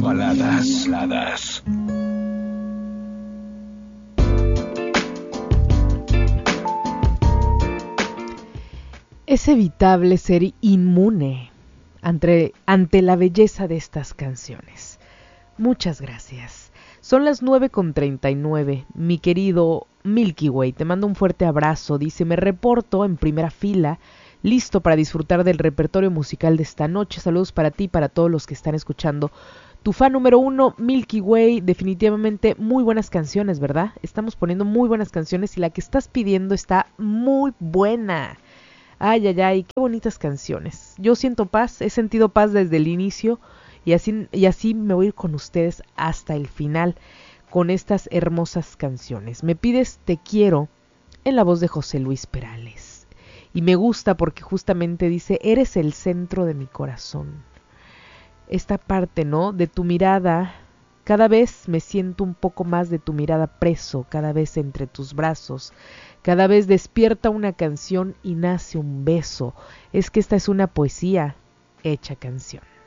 Baladas. Es evitable ser inmune ante la belleza de estas canciones. Muchas gracias. Son las 9:39. Mi querido Milky Way, te mando un fuerte abrazo. Dice, me reporto en primera fila, listo para disfrutar del repertorio musical de esta noche. Saludos para ti y para todos los que están escuchando. Tu fan número 1, Milky Way, definitivamente muy buenas canciones, ¿verdad? Estamos poniendo muy buenas canciones y la que estás pidiendo está muy buena. Ay, ay, ay, qué bonitas canciones. Yo siento paz, he sentido paz desde el inicio y así me voy a ir con ustedes hasta el final con estas hermosas canciones. Me pides Te quiero en la voz de José Luis Perales. Y me gusta porque justamente dice, eres el centro de mi corazón. Esta parte, ¿no? De tu mirada, cada vez me siento un poco más de tu mirada preso, cada vez entre tus brazos. Cada vez despierta una canción y nace un beso. Es que esta es una poesía hecha canción.